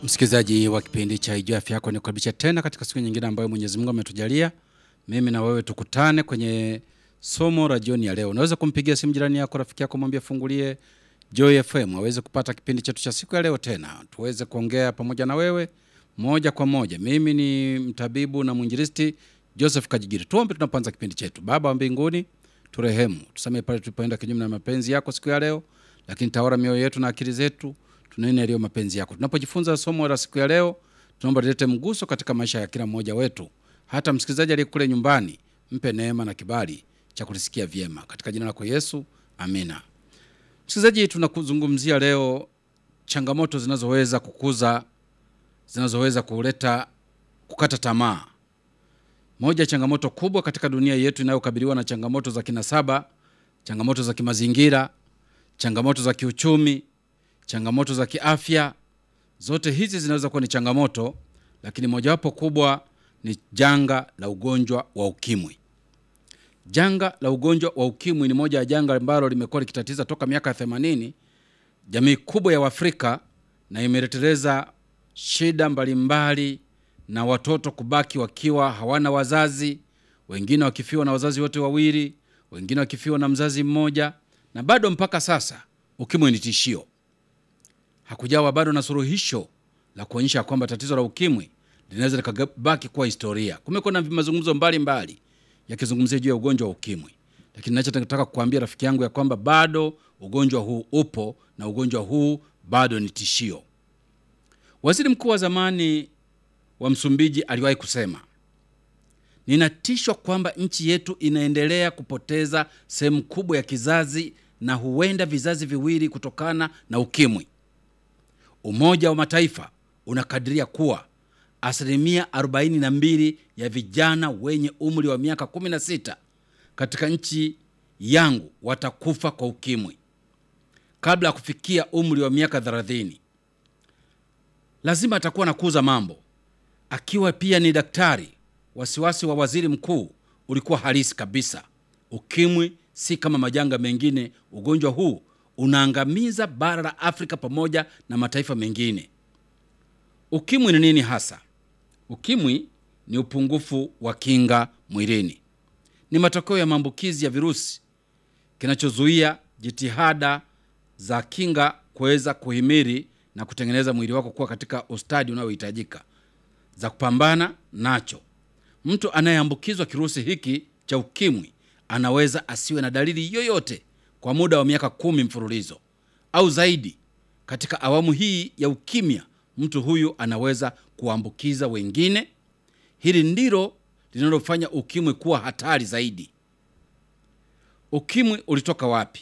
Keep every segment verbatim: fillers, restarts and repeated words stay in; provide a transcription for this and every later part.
Msikilizaji wa kipindi cha Ijua Afya Yako, nikukaribisha tena katika siku nyingine ambayo Mwenyezi Mungu ametujalia mimi na wewe tukutane kwenye somo la jioni ya leo. Unaweza kumpigia simu jirani yako, rafiki yako, mwambie fungulie Joy F M aweze kupata kipindi chetu cha siku ya leo, tena tuweze kuongea pamoja na wewe moja kwa moja. Mimi ni mtabibu na mwinjilisti Joseph Kajigiri. Tuombe tunapoanza kipindi chetu. Baba wa mbinguni, turehemu, tusamehe pale tulipoenda kinyume na mapenzi yako siku ya leo, lakini tawala mioyo yetu na akili zetu, tunene yaliyo mapenzi yako. Tunapojifunza somo la siku ya leo, tunaomba lilete mguso katika maisha ya kila mmoja wetu. Hata msikilizaji aliye kule nyumbani, mpe neema na kibali cha kulisikia vyema. Katika jina lako Yesu, amina. Msikilizaji, tunakuzungumzia leo changamoto zinazoweza kukuza, zinazoweza kuleta kukata tamaa. Moja ya changamoto kubwa katika dunia yetu inayokabiliwa na changamoto za kinasaba, changamoto za kimazingira, changamoto za kiuchumi, changamoto za kiafya. Zote hizi zinaweza kuwa ni changamoto, lakini mojawapo kubwa ni janga la ugonjwa wa ukimwi. Janga la ugonjwa wa ukimwi ni moja ya janga ambalo limekuwa likitatiza toka miaka themanini jamii kubwa ya Afrika, na imeleteleza shida mbalimbali na watoto kubaki wakiwa hawana wazazi, wengine wakifiwa na wazazi wote wawili, wengine wakifiwa na mzazi mmoja, na bado mpaka sasa ukimwi ni tishio. Hakujawa bado na suluhisho la kuonyesha kwamba tatizo la ukimwi linaweza likabaki kuwa historia. Kumekuwa na mazungumzo mbalimbali yakizungumzia juu ya ugonjwa wa ukimwi, lakini ninachotaka kukuambia rafiki yangu ya kwamba bado ugonjwa huu upo na ugonjwa huu bado ni tishio. Waziri mkuu wa zamani wa Msumbiji aliwahi kusema, ninatishwa kwamba nchi yetu inaendelea kupoteza sehemu kubwa ya kizazi na huenda vizazi viwili kutokana na ukimwi. Umoja wa Mataifa unakadiria kuwa asilimia arobaini na mbili ya vijana wenye umri wa miaka kumi na sita katika nchi yangu watakufa kwa ukimwi kabla ya kufikia umri wa miaka thelathini. Lazima atakuwa nakuza mambo. Akiwa pia ni daktari, wasiwasi wa waziri mkuu ulikuwa halisi kabisa. Ukimwi si kama majanga mengine. Ugonjwa huu unaangamiza bara la Afrika pamoja na mataifa mengine. Ukimwi ni nini hasa? Ukimwi ni upungufu wa kinga mwilini. Ni matokeo ya maambukizi ya virusi kinachozuia jitihada za kinga kuweza kuhimili na kutengeneza mwili wako kuwa katika ustadi unaohitajika za kupambana nacho. Mtu anayeambukizwa kirusi hiki cha ukimwi anaweza asiwe na dalili yoyote kwa muda wa miaka kumi mfululizo au zaidi. Katika awamu hii ya ukimya, mtu huyu anaweza kuambukiza wengine. Hili ndilo linalofanya ukimwi kuwa hatari zaidi. Ukimwi ulitoka wapi?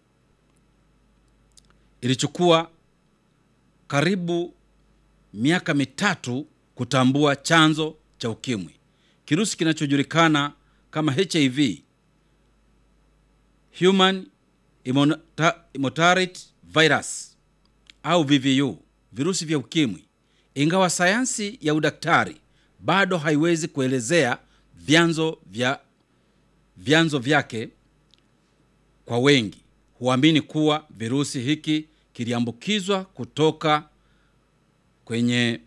Ilichukua karibu miaka mitatu kutambua chanzo cha ukimwi. Kirusi kinachojulikana kama H I V, Human Immunodeficiency Virus au V V U, virusi vya ukimwi. Ingawa sayansi ya udaktari bado haiwezi kuelezea vyanzo vya vyanzo vyake, kwa wengi huamini kuwa virusi hiki kiliambukizwa kutoka kwenye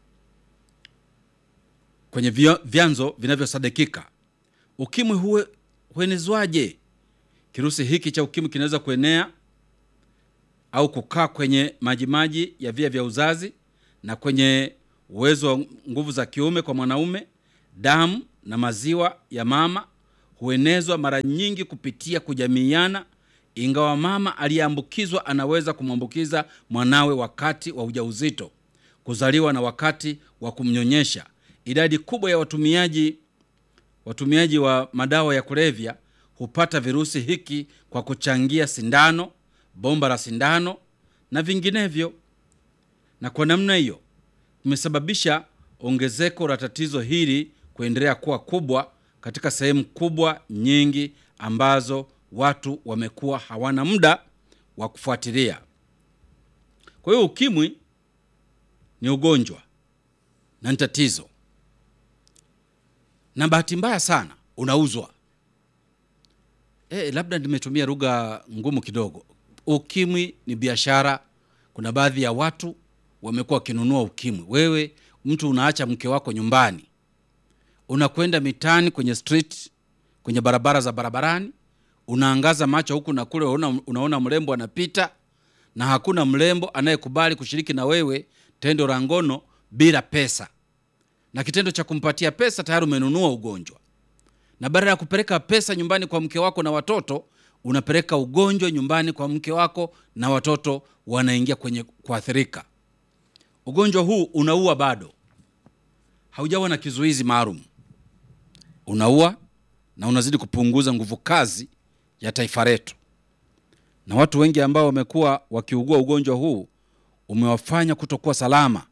kwenye vyanzo vinavyosadikika. Ukimwi huwe huenezwaje? Kirusi hiki cha ukimwi kinaweza kuenea au kukaa kwenye majimaji ya via vya uzazi na kwenye uwezo wa nguvu za kiume kwa mwanaume. Damu na maziwa ya mama huenezwa mara nyingi kupitia kujamiiana. Ingawa mama aliyeambukizwa anaweza kumwambukiza mwanawe wakati wa ujauzito, kuzaliwa na wakati wa kumnyonyesha. Idadi kubwa ya watumiaji watumiaji wa madawa ya kulevya hupata virusi hiki kwa kuchangia sindano, bomba la sindano na vinginevyo. Na kwa namna hiyo imesababisha ongezeko la tatizo hili kuendelea kuwa kubwa katika sehemu kubwa nyingi ambazo watu wamekuwa hawana muda wa kufuatilia. Kwa hiyo ukimwi ni ugonjwa na ni tatizo, na bahati mbaya sana unauzwa. Eh, labda nimetumia lugha ngumu kidogo. Ukimwi ni biashara. Kuna baadhi ya watu wamekuwa wakinunua ukimwi. Wewe mtu unaacha mke wako nyumbani, unakwenda mitani, kwenye street, kwenye barabara za barabarani, unaangaza macho huku na kule, unaona, unaona mrembo anapita, na hakuna mrembo anayekubali kushiriki na wewe tendo la ngono bila pesa. Na kitendo cha kumpatia pesa tayari umenunua ugonjwa. Na badala ya kupeleka pesa nyumbani kwa mke wako na watoto, unapeleka ugonjwa nyumbani kwa mke wako na watoto, wanaingia kwenye kuathirika. Ugonjwa huu unaua bado. Haujawa na kizuizi maalum. Unaua na unazidi kupunguza nguvu kazi ya taifa letu. Na watu wengi ambao wamekuwa wakiugua ugonjwa huu umewafanya kutokuwa salama.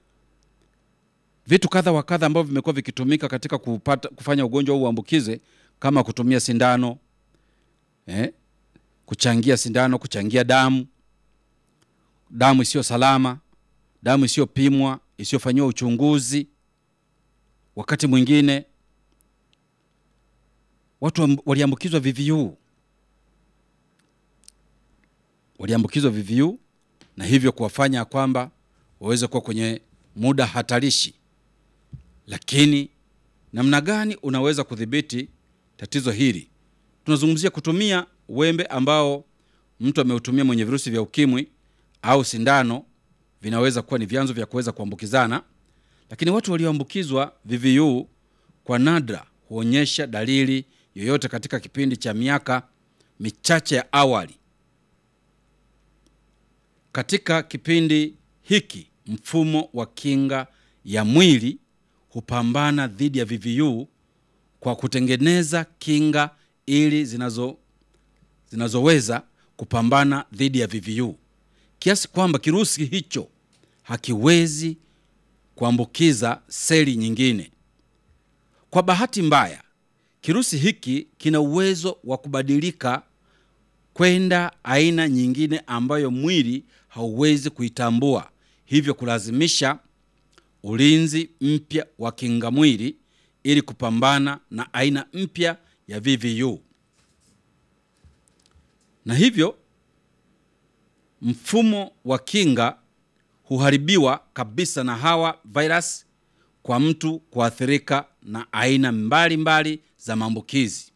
Vitu kadha wa kadha ambavyo vimekuwa vikitumika katika kupata, kufanya ugonjwa huu uambukize, kama kutumia sindano, eh, kuchangia sindano, kuchangia damu, damu isiyo salama, damu isiyopimwa, isiyofanywa uchunguzi. Wakati mwingine watu waliambukizwa V V U. Waliambukizwa V V U na hivyo kuwafanya kwamba waweze kuwa kwenye muda hatarishi. Lakini namna gani unaweza kudhibiti tatizo hili? Tunazungumzia kutumia wembe ambao mtu ameutumia mwenye virusi vya ukimwi, au sindano, vinaweza kuwa ni vyanzo vya kuweza kuambukizana. Lakini watu walioambukizwa V V U kwa nadra huonyesha dalili yoyote katika kipindi cha miaka michache ya awali. Katika kipindi hiki mfumo wa kinga ya mwili hupambana dhidi ya V V U kwa kutengeneza kinga ili zinazo zinazoweza kupambana dhidi ya V V U, kiasi kwamba kirusi hicho hakiwezi kuambukiza seli nyingine. Kwa bahati mbaya, kirusi hiki kina uwezo wa kubadilika kwenda aina nyingine ambayo mwili hauwezi kuitambua, hivyo kulazimisha ulinzi mpya wa kinga mwili ili kupambana na aina mpya ya V V U. Na hivyo mfumo wa kinga huharibiwa kabisa na hawa virus kwa mtu kuathirika na aina mbalimbali mbali za maambukizi.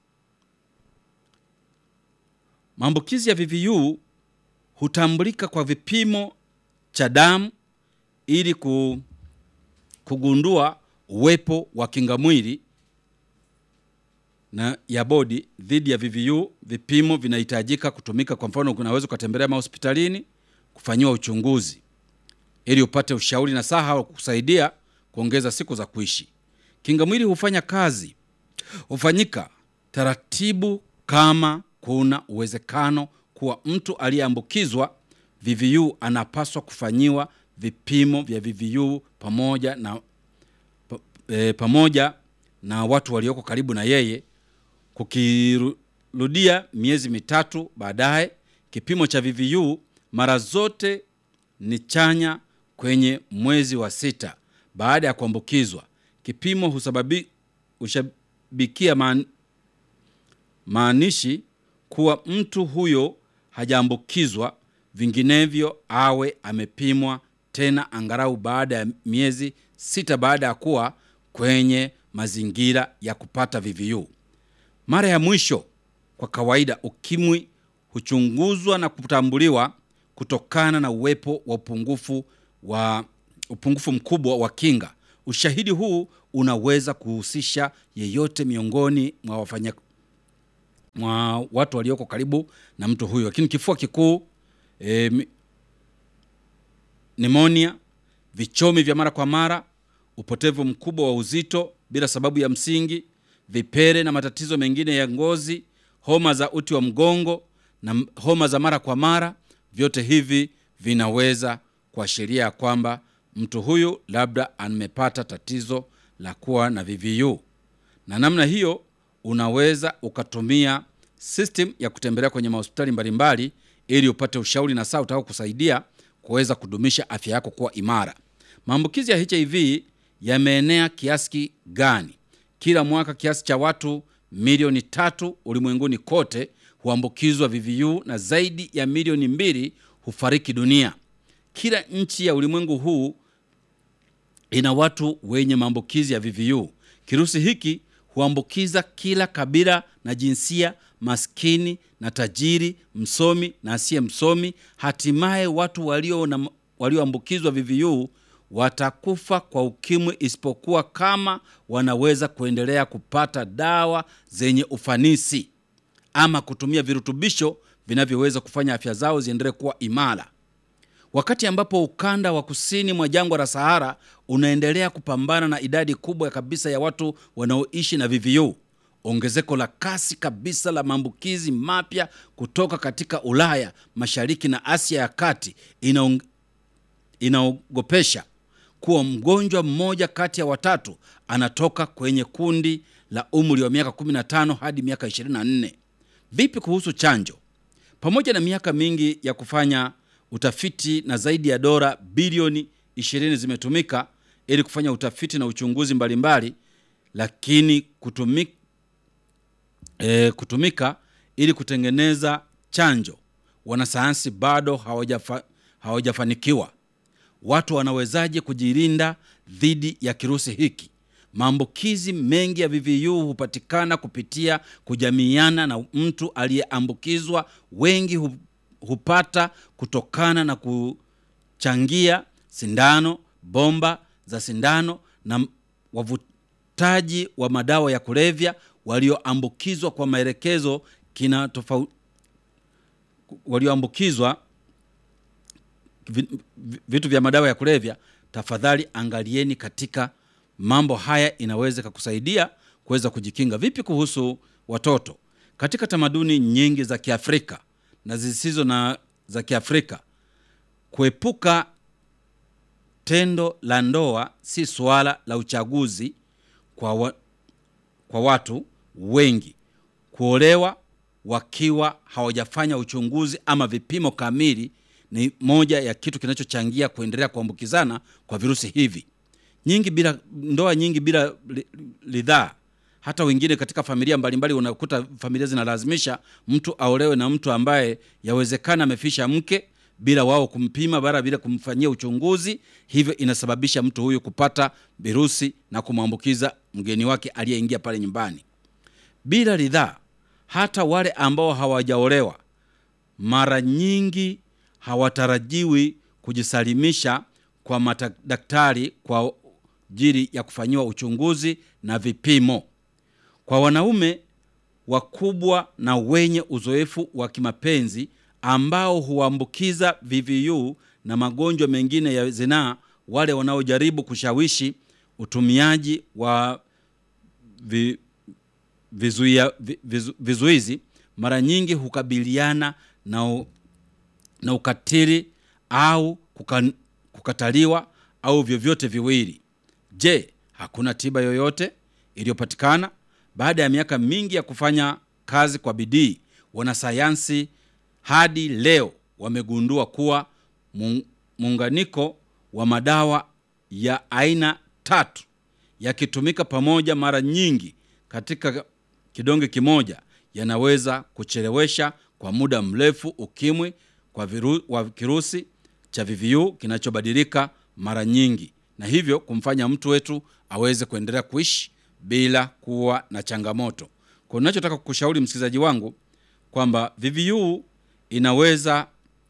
Maambukizi ya V V U hutambulika kwa vipimo cha damu ili kugundua uwepo wa kinga mwili na ya body dhidi ya V V U. Vipimo vinahitajika kutumika. Kwa mfano, unaweza kutembelea hospitalini kufanyiwa uchunguzi ili upate ushauri na saha wa kukusaidia kuongeza siku za kuishi. Kinga mwili hufanya kazi, hufanyika taratibu kama kuna uwezekano kuwa mtu aliyeambukizwa V V U anapaswa kufanyiwa vipimo vya V V U pamoja na e, pamoja na watu walioko karibu na yeye. Kukirudia miezi mitatu baadaye, kipimo cha V V U mara zote ni chanya kwenye mwezi wa sita baada ya kuambukizwa. Kipimo husababi ushabikia man, maanishi kuwa mtu huyo hajaambukizwa, vinginevyo awe amepimwa tena angalau baada ya miezi sita baada ya kuwa kwenye mazingira ya kupata V V U. Mara ya mwisho kwa kawaida ukimwi huchunguzwa na kutambuliwa kutokana na uwepo wa upungufu wa upungufu mkubwa wa kinga. Ushahidi huu unaweza kuhusisha yeyote miongoni mwa wafanya mwa watu walioko karibu na mtu huyo. Lakini kifua kikuu, e, pneumonia, vichomi vya mara kwa mara, upotevu mkubwa wa uzito bila sababu ya msingi, vipere na matatizo mengine ya ngozi, homa za uti wa mgongo na homa za mara kwa mara, vyote hivi vinaweza kuashiria kwamba mtu huyu labda amepata tatizo la kuwa na V V U. Na namna hiyo unaweza ukatumia system ya kutembelea kwenye hospitali mbalimbali ili upate ushauri na saa utakao kusaidia kuweza kudumisha afya yako kuwa imara. Maambukizi ya H I V yameenea kiasi gani? Kila mwaka kiasi cha watu milioni tatu ulimwenguni kote huambukizwa V V U na zaidi ya milioni mbili hufariki dunia. kila nchi ya ulimwengu huu ina watu wenye maambukizi ya V V U. Kirusi hiki huambukiza kila kabila na jinsia, maskini na tajiri, msomi na asiye msomi. Hatimaye watu walio na walioambukizwa V V U watakufa kwa ukimwi, isipokuwa kama wanaweza kuendelea kupata dawa zenye ufanisi ama kutumia virutubisho vinavyoweza kufanya afya zao ziendelee kuwa imara. Wakati ambapo ukanda wa kusini mwa jangwa la Sahara unaendelea kupambana na idadi kubwa kabisa ya watu wanaoishi na V V U, ongezeko la kasi kabisa la maambukizi mapya kutoka katika Ulaya Mashariki na Asia ya Kati inaong... inaogopesha kuwa mgonjwa mmoja kati ya watatu anatoka kwenye kundi la umri wa miaka kumi na tano hadi miaka ishirini na nne. Vipi kuhusu chanjo? Pamoja na miaka mingi ya kufanya utafiti na zaidi ya dola bilioni ishirini zimetumika ili kufanya utafiti na uchunguzi mbalimbali, lakini kutumika, e, kutumika ili kutengeneza chanjo, wanasayansi bado hawajafa, hawajafanikiwa. Watu wanawezaje kujilinda dhidi ya kirusi hiki? Maambukizi mengi ya V V U hupatikana kupitia kujamiana na mtu aliyeambukizwa. Wengi hupata kutokana na kuchangia sindano, bomba za sindano na wavutaji wa madawa ya kulevya walioambukizwa kwa maelekezo kina tofauti walioambukizwa vitu vya madawa ya kulevya. Tafadhali angalieni katika mambo haya, inaweza kukusaidia kuweza kujikinga. Vipi kuhusu watoto? Katika tamaduni nyingi za Kiafrika na zisizo na za Kiafrika, kuepuka tendo la ndoa si swala la uchaguzi kwa, wa, kwa watu wengi. Kuolewa wakiwa hawajafanya uchunguzi ama vipimo kamili ni moja ya kitu kinachochangia kuendelea kuambukizana kwa virusi hivi. Nyingi bila ndoa nyingi bila ridhaa. Hata wengine katika familia mbalimbali unakuta familia zinalazimisha mtu aolewe na mtu ambaye yawezekana amefisha mke bila wao kumpima, bara bila kumfanyia uchunguzi. Hivyo inasababisha mtu huyu kupata virusi na kumwambukiza mgeni wake aliyeingia pale nyumbani bila ridhaa. Hata wale ambao hawajaolewa mara nyingi hawatarajiwi kujisalimisha kwa madaktari kwa ajili ya kufanyiwa uchunguzi na vipimo. Kwa wanaume wakubwa na wenye uzoefu wa kimapenzi ambao huambukiza V V U na magonjwa mengine ya zinaa, wale wanaojaribu kushawishi utumiaji wa vi, vizuia, vizu, vizuizi mara nyingi hukabiliana na, na ukatili au kukan, kukataliwa au vyovyote viwili. Je, hakuna tiba yoyote iliyopatikana? Baada ya miaka mingi ya kufanya kazi kwa bidii, wanasayansi hadi leo wamegundua kuwa muunganiko wa madawa ya aina tatu yakitumika pamoja mara nyingi katika kidonge kimoja yanaweza kuchelewesha kwa muda mrefu ukimwi kwa viru, wa kirusi cha V V U kinachobadilika mara nyingi, na hivyo kumfanya mtu wetu aweze kuendelea kuishi bila kuwa na changamoto. Kwa ninachotaka kukushauri msikilizaji wangu kwamba V V U inaweza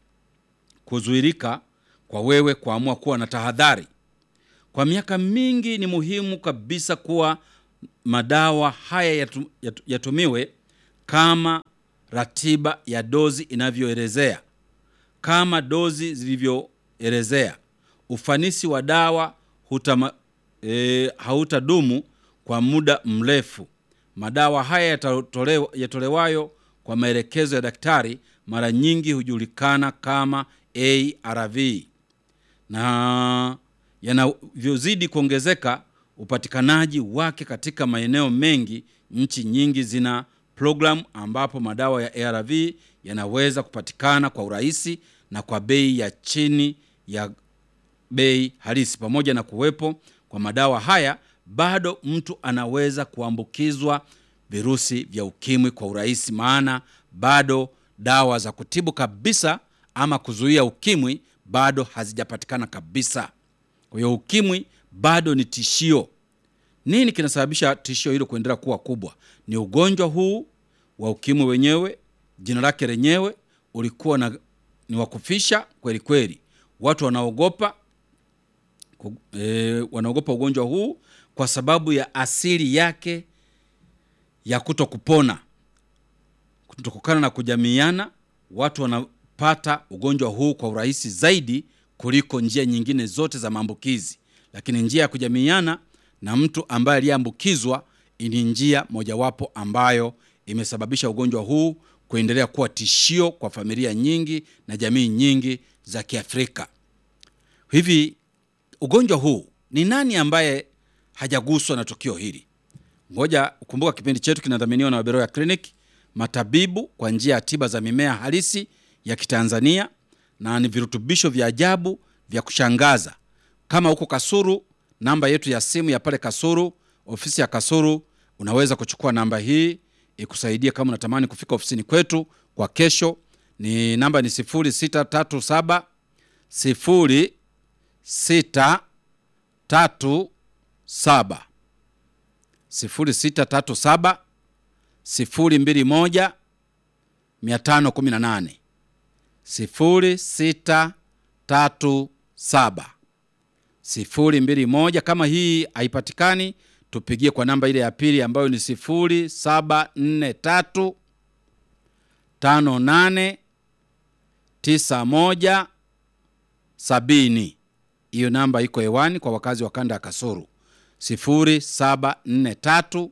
kuzuilika kwa wewe kuamua kuwa na tahadhari. Kwa miaka mingi ni muhimu kabisa kuwa madawa haya yatu, yatu, yatumiwe kama ratiba ya dozi inavyoelezea. Kama dozi zilivyoelezea, ufanisi wa dawa hutama, e, hautadumu kwa muda mrefu. Madawa haya yatolewa, yatolewayo kwa maelekezo ya daktari mara nyingi hujulikana kama A R V, na yanavyozidi kuongezeka upatikanaji wake katika maeneo mengi, nchi nyingi zina program ambapo madawa ya A R V yanaweza kupatikana kwa urahisi na kwa bei ya chini ya bei halisi. Pamoja na kuwepo kwa madawa haya, bado mtu anaweza kuambukizwa virusi vya ukimwi kwa urahisi, maana bado dawa za kutibu kabisa ama kuzuia ukimwi bado hazijapatikana kabisa. Kwa hiyo ukimwi bado ni tishio. Nini kinasababisha tishio hilo kuendelea kuwa kubwa? Ni ugonjwa huu wa ukimwi wenyewe. Jina lake lenyewe ulikuwa na ni wakufisha kweli kweli. Watu wanaogopa e, wanaogopa ugonjwa huu kwa sababu ya asili yake ya kutokupona. Kutokana na kujamiana, watu wanapata ugonjwa huu kwa urahisi zaidi kuliko njia nyingine zote za maambukizi. Lakini njia ya kujamiana na mtu ambaye aliyeambukizwa ni njia mojawapo ambayo imesababisha ugonjwa huu kuendelea kuwa tishio kwa familia nyingi na jamii nyingi za Kiafrika. Hivi ugonjwa huu, ni nani ambaye hajaguswa na tukio hili? Ngoja ukumbuka kipindi chetu kinadhaminiwa na Waberoya Clinic, matabibu kwa njia ya tiba za mimea halisi ya Kitanzania, na ni virutubisho vya ajabu vya kushangaza. Kama huko Kasulu, namba yetu ya simu ya pale Kasulu, ofisi ya Kasulu, unaweza kuchukua namba hii ikusaidie kama unatamani kufika ofisini kwetu kwa kesho. Ni namba ni sifuri sita tatu saba sifuri sita tatu saba sifuri sita tatu saba sifuri mbili moja mia tano kumi na nane sifuri sita tatu saba sifuri mbili moja. Kama hii haipatikani, tupigie kwa namba ile ya pili ambayo ni sifuri saba nne tatu tano nane tisa moja sabini. Hiyo namba iko hewani kwa wakazi wa kanda ya Kasulu. sifuri saba nne tatu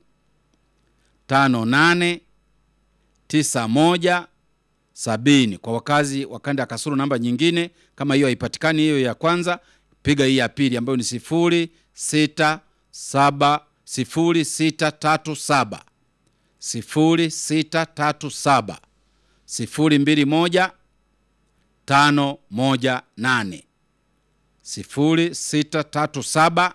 tano nane tisa moja sabini. Kwa wakazi wa kanda ya Kasulu, namba nyingine kama hiyo haipatikani, hiyo ya kwanza, piga hii ya pili ambayo ni sifuri sita saba sifuri sita tatu saba sifuri sita tatu saba sifuri mbili moja tano moja nane sifuri sita tatu saba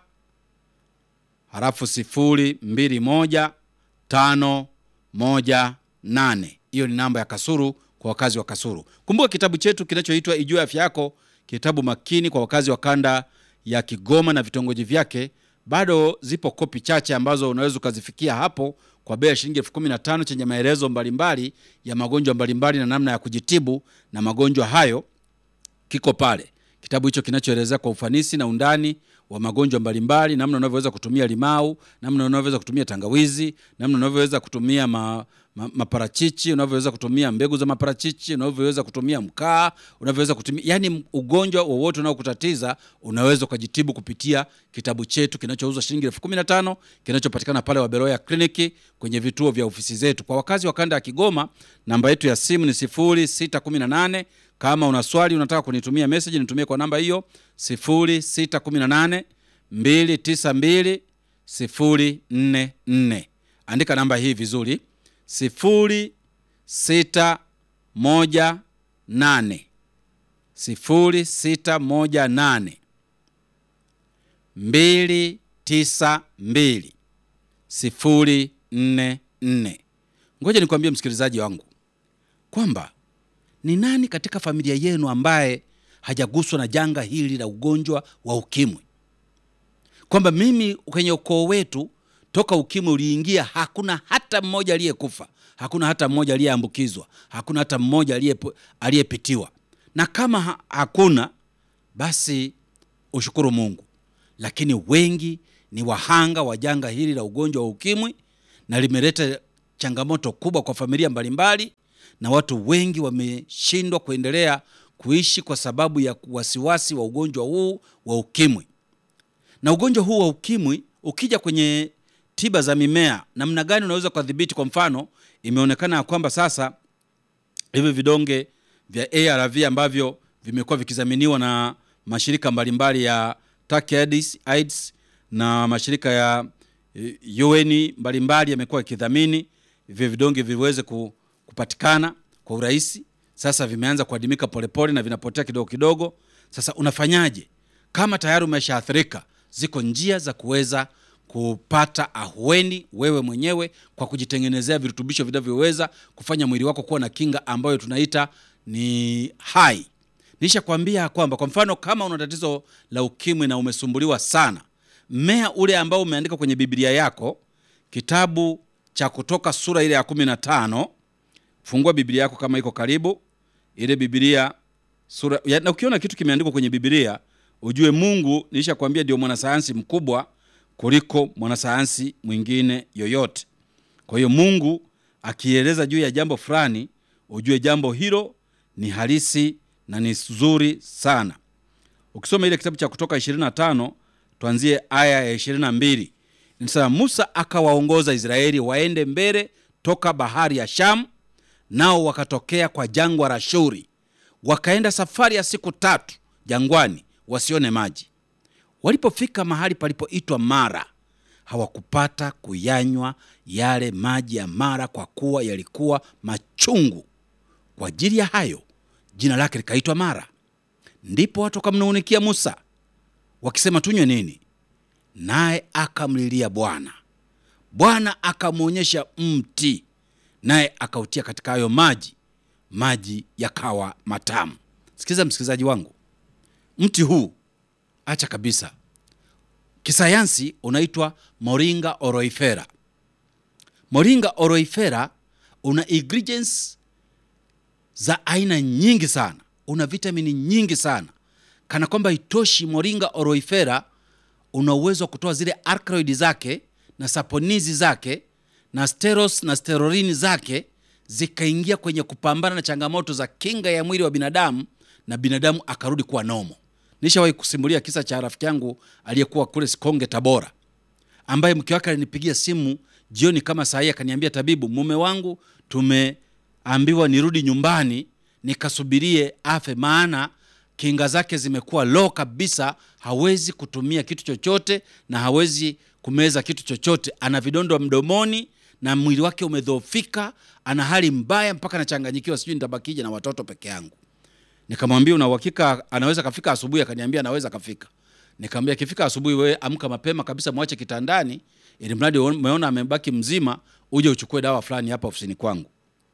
halafu sifuri mbili moja tano moja nane. Hiyo ni namba ya Kasulu kwa wakazi wa Kasulu. Kumbuka kitabu chetu kinachoitwa Ijue Afya Yako, kitabu makini kwa wakazi wa kanda ya Kigoma na vitongoji vyake. Bado zipo kopi chache ambazo unaweza ukazifikia hapo kwa bei ya shilingi elfu kumi na tano, chenye maelezo mbalimbali ya magonjwa mbalimbali na namna ya kujitibu na magonjwa hayo. Kiko pale kitabu hicho kinachoelezea kwa ufanisi na undani wa magonjwa mbalimbali, namna unavyoweza kutumia limau, namna unavyoweza kutumia tangawizi, namna unavyoweza kutumia ma, ma, maparachichi, unavyoweza kutumia mbegu za maparachichi, unavyoweza kutumia mkaa, unavyoweza kutumia, yani ugonjwa wowote unaokutatiza unaweza kujitibu kupitia kitabu chetu kinachouzwa shilingi elfu kumi na tano, kinachopatikana pale Waberoya Clinic kwenye vituo vya ofisi zetu. Kwa wakazi wa kanda ya Kigoma, namba yetu ya simu ni sifuri sita kumi na nane. Kama una swali unataka kunitumia message, nitumie kwa namba hiyo sifuri sita kumi na nane mbili tisa mbili sifuri nne nne. Andika namba hii vizuri, sifuri sita moja nane sifuri sita moja nane mbili tisa mbili sifuri nne nne. Ngoja nikwambie msikilizaji wangu kwamba ni nani katika familia yenu ambaye hajaguswa na janga hili la ugonjwa wa ukimwi? Kwamba mimi kwenye ukoo wetu toka ukimwi uliingia hakuna hata mmoja aliyekufa, hakuna hata mmoja aliyeambukizwa, hakuna hata mmoja aliyepitiwa. Na kama ha hakuna, basi ushukuru Mungu. Lakini wengi ni wahanga wa janga hili la ugonjwa wa ukimwi, na limeleta changamoto kubwa kwa familia mbalimbali, na watu wengi wameshindwa kuendelea kuishi kwa sababu ya wasiwasi wa ugonjwa huu wa ukimwi. Na ugonjwa huu wa ukimwi ukija kwenye tiba za mimea, namna gani unaweza kudhibiti? Kwa mfano, imeonekana kwamba sasa hivi vidonge vya A R V ambavyo vimekuwa vikizaminiwa na mashirika mbalimbali ya Turkish AIDS na mashirika ya U N mbalimbali yamekuwa yakidhamini hivi vidonge viweze kupatikana kwa urahisi. Sasa vimeanza kuadimika polepole na vinapotea kidogo kidogo. Sasa unafanyaje? Kama tayari umeshaathirika, ziko njia za kuweza kupata ahueni wewe mwenyewe kwa kujitengenezea virutubisho vinavyoweza kufanya mwili wako kuwa na kinga ambayo tunaita ni hai. Nisha kwambia kwamba kwa mfano kama una tatizo la ukimwi na umesumbuliwa sana, mmea ule ambao umeandika kwenye Biblia yako, kitabu cha Kutoka sura ile ya kumi na tano, fungua Biblia yako kama iko karibu, ile Biblia sura ya, na ukiona kitu kimeandikwa kwenye Biblia, ujue Mungu nisha kwambia ndio mwanasayansi mkubwa kuliko mwanasayansi mwingine yoyote. Kwa hiyo Mungu akieleza juu ya jambo fulani, ujue jambo hilo ni halisi na ni nzuri sana. Ukisoma ile kitabu cha Kutoka ishirini na tano, tuanzie aya ya ishirini na mbili. Inasema Musa akawaongoza Israeli waende mbele toka bahari ya Shamu, nao wakatokea kwa jangwa la Shuri. Wakaenda safari ya siku tatu jangwani wasione maji. Walipofika mahali palipoitwa Mara, hawakupata kuyanywa yale maji ya Mara, kwa kuwa yalikuwa machungu. Kwa ajili ya hayo jina lake likaitwa Mara. Ndipo watu wakamnung'unikia Musa wakisema, tunywe nini? Naye akamlilia Bwana. Bwana akamuonyesha mti, naye akautia katika hayo maji, maji yakawa matamu. Sikiza msikilizaji wangu, mti huu acha kabisa, kisayansi unaitwa Moringa oroifera. Moringa oroifera una ingredients za aina nyingi sana, una vitamini nyingi sana. Kana kwamba itoshi, Moringa oroifera una uwezo wa kutoa zile alkaloid zake na saponizi zake na steros na sterorini zake, zikaingia kwenye kupambana na changamoto za kinga ya mwili wa binadamu, na binadamu akarudi kuwa nomo. Nishawahi kusimulia kisa cha rafiki yangu aliyekuwa kule Sikonge Tabora, ambaye mke wake alinipigia simu jioni kama saa hii akaniambia, tabibu, mume wangu tumeambiwa nirudi nyumbani nikasubirie afe, maana kinga zake zimekuwa low kabisa, hawezi kutumia kitu chochote na hawezi kumeza kitu chochote, ana vidondo mdomoni na mwili wake umedhoofika, ana hali mbaya mpaka anachanganyikiwa, sijui nitabakije na watoto peke yangu. Nikamwambia, una uhakika anaweza kafika asubuhi? Akaniambia anaweza kafika. Nikamwambia, kifika asubuhi wewe amka mapema kabisa, muache kitandani, ili mradi umeona amebaki mzima, uje uchukue dawa fulani hapa ofisini kwangu.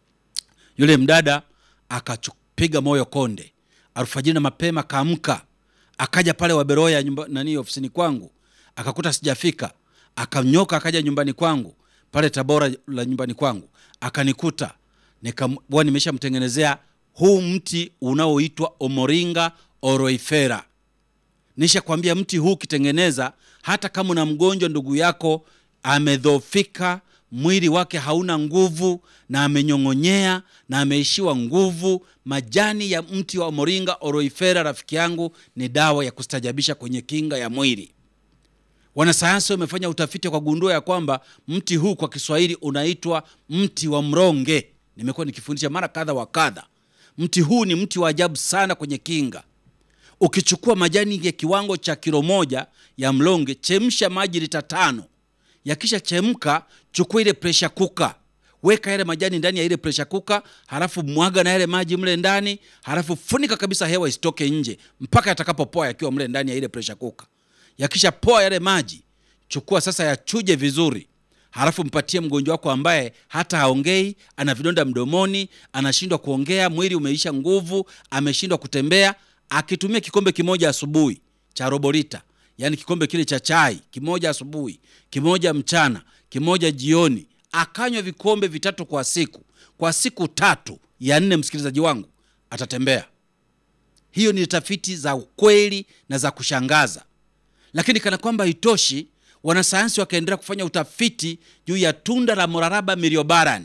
Yule mdada akapiga moyo konde, alfajiri na mapema kaamka, akaja pale Waberoya nyumba nani ofisini kwangu, akakuta sijafika, akanyoka akaja nyumbani kwangu pale Tabora la nyumbani kwangu, akanikuta, nikamwona nimeshamtengenezea huu mti unaoitwa Moringa oroifera. Nisha kwambia mti huu kitengeneza, hata kama una mgonjwa ndugu yako amedhoofika, mwili wake hauna nguvu na amenyongonyea na ameishiwa nguvu, majani ya mti wa Moringa oroifera, rafiki yangu, ni dawa ya kustajabisha kwenye kinga ya mwili. Wanasayansi wamefanya utafiti kwa gundua ya kwamba mti huu kwa Kiswahili unaitwa mti wa mronge. Nimekuwa nikifundisha mara kadha wa kadha. Mti huu ni mti wa ajabu sana kwenye kinga. Ukichukua majani ya kiwango cha kilo moja ya mlonge, chemsha maji lita tano. Yakisha chemka, chukua ile pressure cooker, weka yale majani ndani ya ile pressure cooker, halafu mwaga na yale maji mle ndani, halafu funika kabisa, hewa isitoke nje mpaka yatakapopoa yakiwa mle ndani ya ile pressure cooker. Yakisha poa yale maji, chukua sasa yachuje vizuri, halafu mpatie mgonjwa wako ambaye hata haongei, ana vidonda mdomoni, anashindwa kuongea, mwili umeisha nguvu, ameshindwa kutembea. Akitumia kikombe kimoja asubuhi cha robo lita, yani kikombe kile cha chai kimoja asubuhi, kimoja mchana, kimoja jioni, akanywa vikombe vitatu kwa siku, kwa siku tatu ya nne, msikilizaji wangu, atatembea. Hiyo ni tafiti za ukweli na za kushangaza. Lakini kana kwamba itoshi, wanasayansi wakaendelea kufanya utafiti juu ya tunda la Moraraba miliobaran.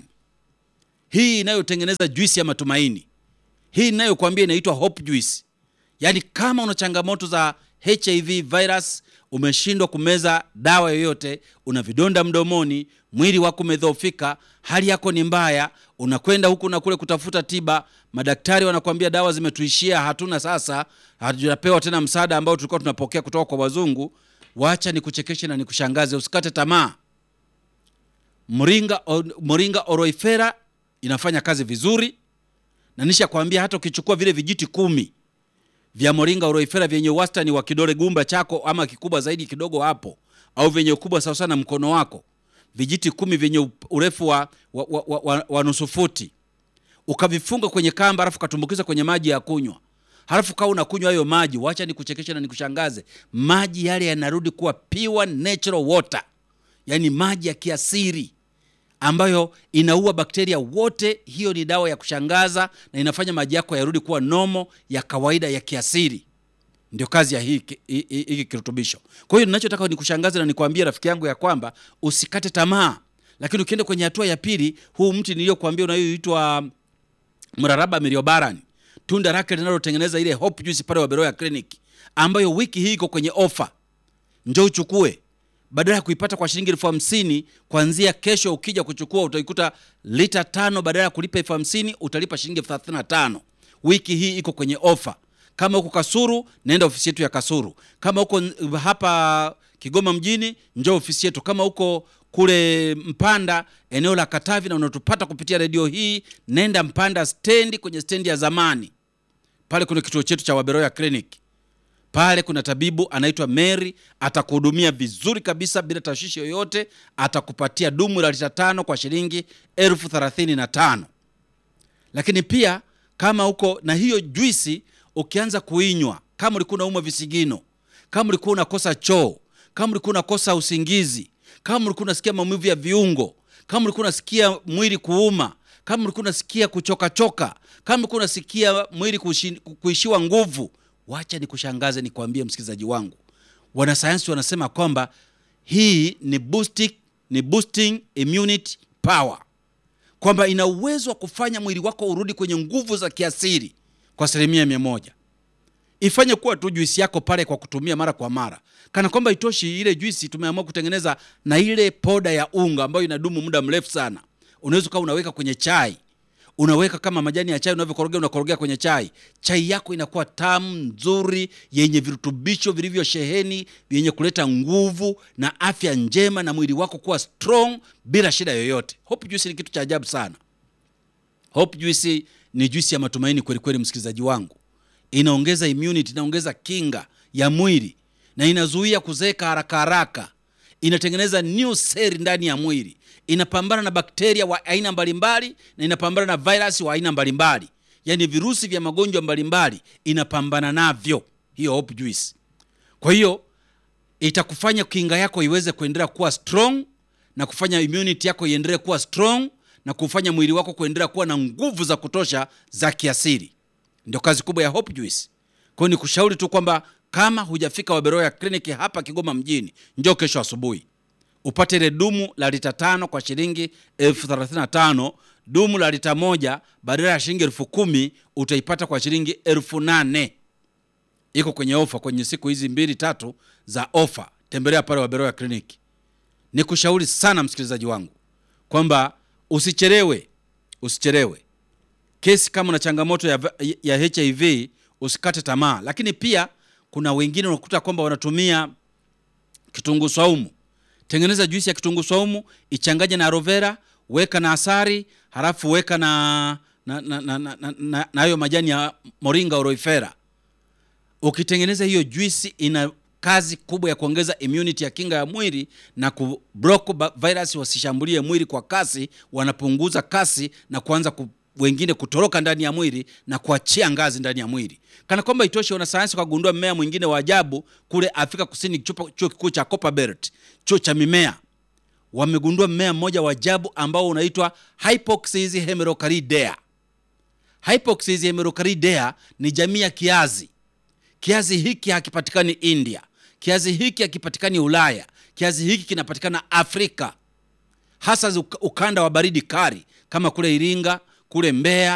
Hii inayotengeneza juisi ya matumaini. Hii inayokuambia inaitwa hope juice. Yaani kama una changamoto za H I V virus, umeshindwa kumeza dawa yoyote, una vidonda mdomoni, mwili wako umedhoofika, hali yako ni mbaya, unakwenda huku na kule kutafuta tiba, madaktari wanakuambia dawa zimetuishia, hatuna sasa, hatujapewa tena msaada ambao tulikuwa tunapokea kutoka kwa wazungu. Wacha nikuchekeshe na nikushangaze, usikate tamaa. Moringa Moringa oroifera inafanya kazi vizuri, na nisha kwambia hata ukichukua vile vijiti kumi vya Moringa oroifera vyenye wastani wa kidole gumba chako ama kikubwa zaidi kidogo hapo, au vyenye ukubwa sawa sana mkono wako, vijiti kumi vyenye urefu wa, wa, wa, wa, wa, wa nusu futi, ukavifunga kwenye kamba, alafu katumbukiza kwenye maji ya kunywa, halafu kama unakunywa hayo maji, wacha nikuchekeshe na nikushangaze, maji yale yanarudi kuwa pure natural water, yani maji ya kiasili ambayo inaua bakteria wote. Hiyo ni dawa ya kushangaza na inafanya maji yako yarudi kuwa nomo ya kawaida ya kiasili. Ndio kazi ya hiki hiki kirutubisho. Kwa hiyo ninachotaka nikushangaze na nikwambie rafiki yangu ya kwamba usikate tamaa. Lakini ukienda kwenye hatua ya pili, huu mti niliyokuambia unayoitwa mraraba miliobarani, tunda lake linalotengeneza ile Hope Juice pale wa Beroya Clinic, ambayo wiki hii iko kwenye ofa. Njoo uchukue. Badala ya kuipata kwa shilingi elfu hamsini, kuanzia kesho ukija kuchukua utaikuta lita tano, badala ya kulipa elfu hamsini utalipa shilingi elfu thelathini na tano. Wiki hii iko kwenye ofa. Kama uko Kasuru, nenda ofisi yetu ya Kasuru. Kama uko hapa Kigoma mjini, njoo ofisi yetu. Kama uko kule Mpanda, eneo la Katavi na unatupata kupitia radio hii, nenda Mpanda stendi, kwenye stendi ya zamani. Pale kuna kituo chetu cha Waberoya Clinic. Pale kuna tabibu anaitwa Mary, atakuhudumia vizuri kabisa bila tashwishi yoyote, atakupatia dumu la lita tano kwa shilingi elfu thelathini na tano. Lakini pia kama uko na hiyo juisi, ukianza kuinywa, kama ulikuwa unaumwa visigino, kama ulikuwa unakosa choo, kama ulikuwa unakosa usingizi, kama ulikuwa unasikia maumivu ya viungo, kama ulikuwa unasikia mwili kuuma, kama ulikuwa unasikia kuchoka choka, kama ulikuwa unasikia mwili kuishiwa nguvu, wacha nikushangaze nikwambie msikilizaji wangu, wanasayansi wanasema kwamba hii ni boosting ni boosting immunity power, kwamba ina uwezo wa kufanya mwili wako urudi kwenye nguvu za kiasili kwa asilimia mia moja. Ifanye kuwa tu juisi yako pale kwa kutumia mara kwa mara. Kana kwamba itoshi, ile juisi tumeamua kutengeneza na ile poda ya unga ambayo inadumu muda mrefu sana. Unaweza kama unaweka kwenye chai, unaweka kama majani ya chai unavyokorogea, unakorogea kwenye chai. Chai yako inakuwa tamu, nzuri, yenye virutubisho vilivyo sheheni, yenye kuleta nguvu na afya njema na mwili wako kuwa strong bila shida yoyote. Hope Juice ni kitu cha ajabu sana. Hope Juice ni juisi ya matumaini kweli kweli msikilizaji wangu. Inaongeza immunity, inaongeza kinga ya mwili na inazuia kuzeeka haraka haraka. Inatengeneza new cell ndani ya mwili. Inapambana na bakteria wa aina mbalimbali na inapambana na virus wa aina mbalimbali. Yaani virusi vya magonjwa mbalimbali inapambana navyo hiyo Hope Juice. Kwa hiyo itakufanya kinga yako iweze kuendelea kuwa strong na kufanya immunity yako iendelee kuwa strong na kufanya mwili wako kuendelea kuwa na nguvu za kutosha za kiasili. Ndio kazi kubwa ya Hope Juice. Kwa hiyo nikushauri tu kwamba kama hujafika Waberoya Clinic hapa Kigoma mjini, njoo kesho asubuhi. Upate ile dumu la lita tano kwa shilingi elfu thelathini na tano, dumu la lita moja badala ya shilingi elfu kumi utaipata kwa shilingi elfu nane. Iko kwenye ofa kwenye siku hizi mbili tatu za ofa. Tembelea pale Waberoya Clinic. Nikushauri sana msikilizaji wangu kwamba usichelewe, usichelewe. Kesi kama una changamoto ya, ya H I V usikate tamaa. Lakini pia kuna wengine unakuta kwamba wanatumia kitunguu saumu. Tengeneza juisi ya kitunguu saumu, ichanganye na aloe vera, weka na asali, halafu weka na na na na na, na, na, na hayo majani ya moringa oroifera. Ukitengeneza hiyo juisi, ina kazi kubwa ya kuongeza immunity ya kinga ya mwili na kublock virus wasishambulie mwili kwa kasi, wanapunguza kasi na kuanza ku wengine kutoroka ndani ya mwili na kuachia ngazi ndani ya mwili. Kana kwamba itoshe, wanasayansi wakagundua mmea mwingine wa ajabu kule Afrika Kusini, chuo kikuu cha Copperbelt, chuo cha mimea. Wamegundua mmea mmoja wa ajabu ambao unaitwa Hypoxis hemerocalidea. Hypoxis hemerocalidea ni jamii ya kiazi. Kiazi hiki hakipatikani India. Kiazi hiki hakipatikani Ulaya. Kiazi hiki kinapatikana Afrika. Hasa ukanda wa baridi kali kama kule Iringa, kule Mbeya,